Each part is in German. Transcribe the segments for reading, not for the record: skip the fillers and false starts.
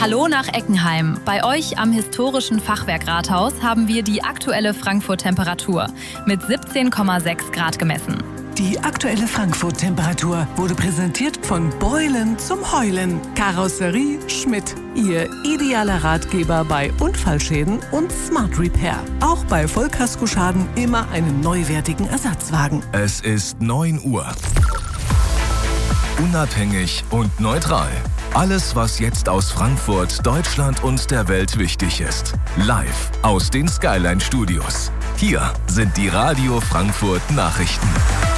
Hallo nach Eckenheim. Bei euch am historischen Fachwerkrathaus haben wir die aktuelle Frankfurt-Temperatur mit 17,6 Grad gemessen. Die aktuelle Frankfurt-Temperatur wurde präsentiert von Beulen zum Heulen. Karosserie Schmidt. Ihr idealer Ratgeber bei Unfallschäden und Smart Repair. Auch bei Vollkaskoschaden immer einen neuwertigen Ersatzwagen. Es ist 9 Uhr. Unabhängig und neutral. Alles, was jetzt aus Frankfurt, Deutschland und der Welt wichtig ist. Live aus den Skyline Studios. Hier sind die Radio Frankfurt Nachrichten.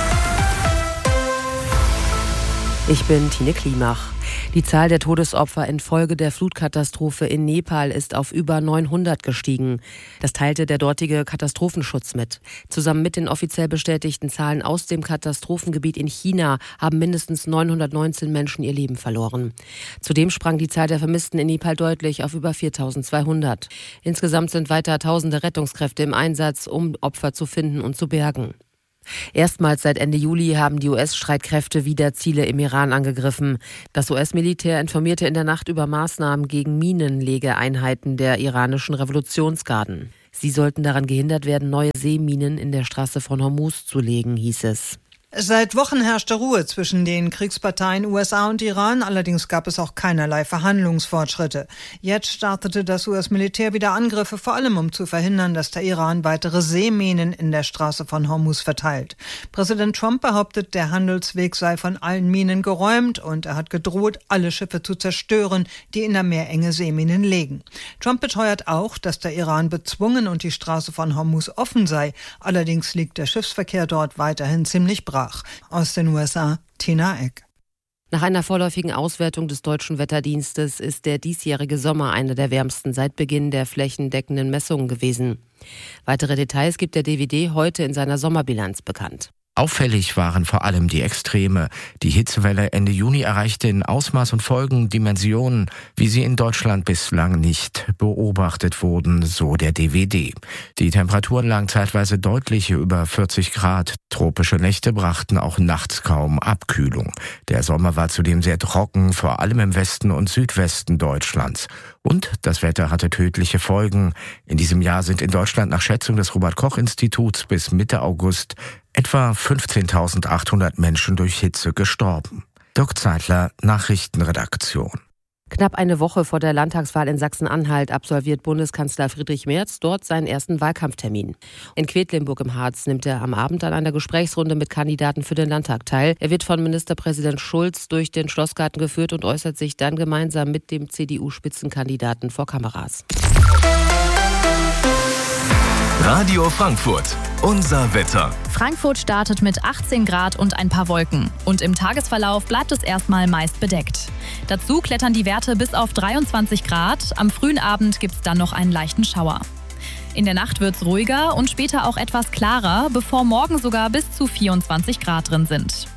Ich bin Tine Klimach. Die Zahl der Todesopfer infolge der Flutkatastrophe in Nepal ist auf über 900 gestiegen. Das teilte der dortige Katastrophenschutz mit. Zusammen mit den offiziell bestätigten Zahlen aus dem Katastrophengebiet in China haben mindestens 919 Menschen ihr Leben verloren. Zudem sprang die Zahl der Vermissten in Nepal deutlich auf über 4.200. Insgesamt sind weiter tausende Rettungskräfte im Einsatz, um Opfer zu finden und zu bergen. Erstmals seit Ende Juli haben die US-Streitkräfte wieder Ziele im Iran angegriffen. Das US-Militär informierte in der Nacht über Maßnahmen gegen Minenlegeeinheiten der iranischen Revolutionsgarden. Sie sollten daran gehindert werden, neue Seeminen in der Straße von Hormuz zu legen, hieß es. Seit Wochen herrschte Ruhe zwischen den Kriegsparteien USA und Iran, allerdings gab es auch keinerlei Verhandlungsfortschritte. Jetzt startete das US-Militär wieder Angriffe, vor allem um zu verhindern, dass der Iran weitere Seeminen in der Straße von Hormuz verteilt. Präsident Trump behauptet, der Handelsweg sei von allen Minen geräumt und er hat gedroht, alle Schiffe zu zerstören, die in der Meerenge Seeminen legen. Trump beteuert auch, dass der Iran bezwungen und die Straße von Hormuz offen sei. Allerdings liegt der Schiffsverkehr dort weiterhin ziemlich brach. Aus den USA, Tina Eck. Nach einer vorläufigen Auswertung des Deutschen Wetterdienstes ist der diesjährige Sommer einer der wärmsten seit Beginn der flächendeckenden Messungen gewesen. Weitere Details gibt der DWD heute in seiner Sommerbilanz bekannt. Auffällig waren vor allem die Extreme. Die Hitzewelle Ende Juni erreichte in Ausmaß und Folgen Dimensionen, wie sie in Deutschland bislang nicht beobachtet wurden, so der DWD. Die Temperaturen lagen zeitweise deutlich über 40 Grad. Tropische Nächte brachten auch nachts kaum Abkühlung. Der Sommer war zudem sehr trocken, vor allem im Westen und Südwesten Deutschlands. Und das Wetter hatte tödliche Folgen. In diesem Jahr sind in Deutschland nach Schätzung des Robert-Koch-Instituts bis Mitte August etwa 15.800 Menschen durch Hitze gestorben. Dirk Zeitler, Nachrichtenredaktion. Knapp eine Woche vor der Landtagswahl in Sachsen-Anhalt absolviert Bundeskanzler Friedrich Merz dort seinen ersten Wahlkampftermin. In Quedlinburg im Harz nimmt er am Abend an einer Gesprächsrunde mit Kandidaten für den Landtag teil. Er wird von Ministerpräsident Schulz durch den Schlossgarten geführt und äußert sich dann gemeinsam mit dem CDU-Spitzenkandidaten vor Kameras. Radio Frankfurt, unser Wetter. Frankfurt startet mit 18 Grad und ein paar Wolken. Und im Tagesverlauf bleibt es erstmal meist bedeckt. Dazu klettern die Werte bis auf 23 Grad. Am frühen Abend gibt es dann noch einen leichten Schauer. In der Nacht wird es ruhiger und später auch etwas klarer, bevor morgen sogar bis zu 24 Grad drin sind.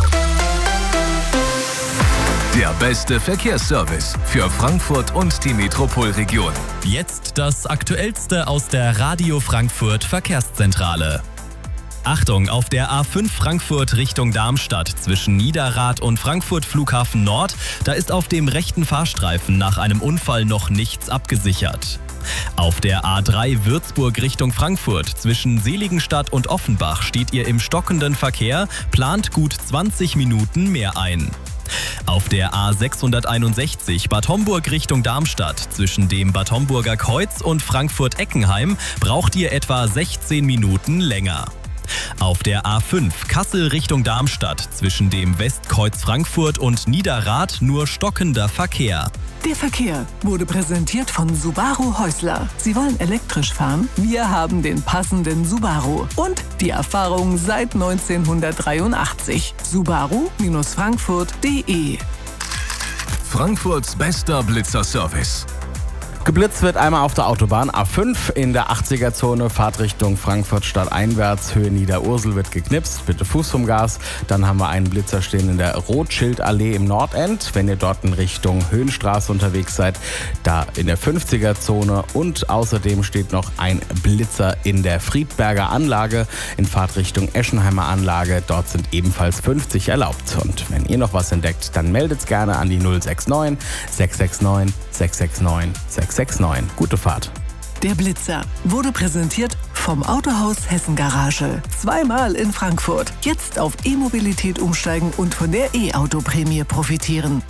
Der beste Verkehrsservice für Frankfurt und die Metropolregion. Jetzt das Aktuellste aus der Radio Frankfurt Verkehrszentrale. Achtung, auf der A5 Frankfurt Richtung Darmstadt zwischen Niederrad und Frankfurt Flughafen Nord, da ist auf dem rechten Fahrstreifen nach einem Unfall noch nichts abgesichert. Auf der A3 Würzburg Richtung Frankfurt zwischen Seligenstadt und Offenbach steht ihr im stockenden Verkehr, plant gut 20 Minuten mehr ein. Auf der A661 Bad Homburg Richtung Darmstadt zwischen dem Bad Homburger Kreuz und Frankfurt-Eckenheim braucht ihr etwa 16 Minuten länger. Auf der A5 Kassel Richtung Darmstadt zwischen dem Westkreuz Frankfurt und Niederrad nur stockender Verkehr. Der Verkehr wurde präsentiert von Subaru Häusler. Sie wollen elektrisch fahren? Wir haben den passenden Subaru. Und die Erfahrung seit 1983. Subaru-Frankfurt.de. Frankfurts bester Blitzerservice. Geblitzt wird einmal auf der Autobahn A5 in der 80er-Zone, Fahrtrichtung Frankfurt stadteinwärts, Höhe Niederursel wird geknipst, bitte Fuß vom Gas. Dann haben wir einen Blitzer stehen in der Rothschildallee im Nordend, wenn ihr dort in Richtung Höhenstraße unterwegs seid, da in der 50er-Zone. Und außerdem steht noch ein Blitzer in der Friedberger Anlage in Fahrtrichtung Eschenheimer Anlage. Dort sind ebenfalls 50 erlaubt. Und wenn ihr noch was entdeckt, dann meldet's gerne an die 069 669 669 669. Gute Fahrt. Der Blitzer wurde präsentiert vom Autohaus Hessen Garage. Zweimal in Frankfurt. Jetzt auf E-Mobilität umsteigen und von der E-Auto-Prämie profitieren.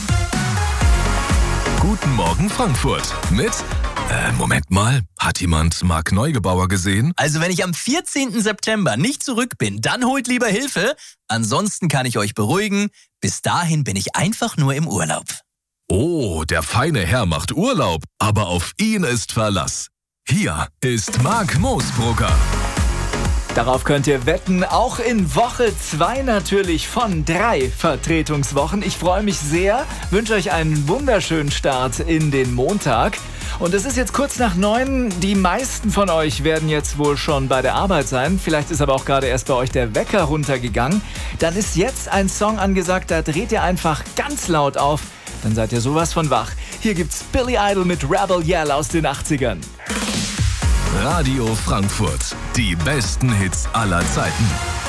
Guten Morgen Frankfurt mit... Moment mal, hat jemand Marc Neugebauer gesehen? Also wenn ich am 14. September nicht zurück bin, dann holt lieber Hilfe. Ansonsten kann ich euch beruhigen, bis dahin bin ich einfach nur im Urlaub. Oh, der feine Herr macht Urlaub, aber auf ihn ist Verlass. Hier ist Marc Moosbrugger. Darauf könnt ihr wetten, auch in Woche 2 natürlich von 3 Vertretungswochen. Ich freue mich sehr, wünsche euch einen wunderschönen Start in den Montag. Und es ist jetzt kurz nach 9. Die meisten von euch werden jetzt wohl schon bei der Arbeit sein. Vielleicht ist aber auch gerade erst bei euch der Wecker runtergegangen. Dann ist jetzt ein Song angesagt, da dreht ihr einfach ganz laut auf. Dann seid ihr sowas von wach. Hier gibt's Billy Idol mit Rebel Yell aus den 80ern. Radio Frankfurt. Die besten Hits aller Zeiten.